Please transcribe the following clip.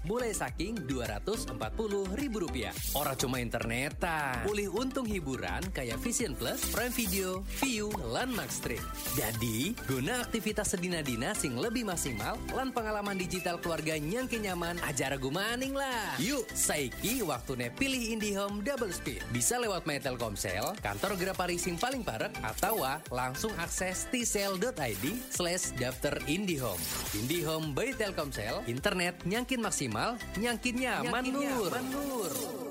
mulai saking Rp240.000. Ora cuma internetan, pulih untung hiburan kayak Vision Plus, Prime Video, Viu, lan Maxstream. Jadi, guna aktivitas sedina-dina sing lebih maksimal, lan pengalaman digital keluarga nyangke nyaman, aja ragu maning lah. Yuk, saiki waktune pilih IndiHome Double Speed. Bisa lewat My Telkomsel, kantor Grapari sing paling parek, atau langsung akses tsel.id/daftar IndiHome. IndiHome by Telkomsel, internet nyangkin maksimal, nyangkin nyaman nur.